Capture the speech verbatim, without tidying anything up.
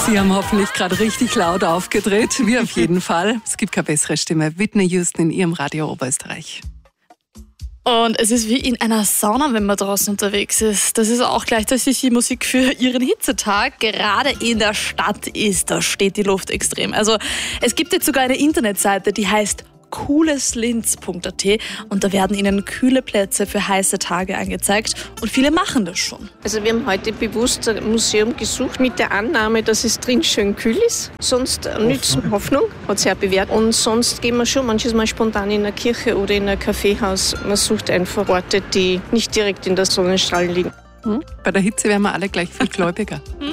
Sie haben hoffentlich gerade richtig laut aufgedreht. Wir auf jeden Fall. Es gibt keine bessere Stimme. Whitney Houston in Ihrem Radio Oberösterreich. Und es ist wie in einer Sauna, wenn man draußen unterwegs ist. Das ist auch gleichzeitig die Musik für Ihren Hitzetag. Gerade in der Stadt ist, da steht die Luft extrem. Also es gibt jetzt sogar eine Internetseite, die heißt cooleslinz punkt a t und da werden Ihnen kühle Plätze für heiße Tage angezeigt und viele machen das schon. Also wir haben heute bewusst ein Museum gesucht mit der Annahme, dass es drin schön kühl ist. Sonst nützt Hoffnung, hat sich auch bewährt. Und sonst gehen wir schon manches Mal spontan in eine Kirche oder in ein Kaffeehaus. Man sucht einfach Orte, die nicht direkt in der Sonnenstrahl liegen. Hm? Bei der Hitze wären wir alle gleich viel gläubiger.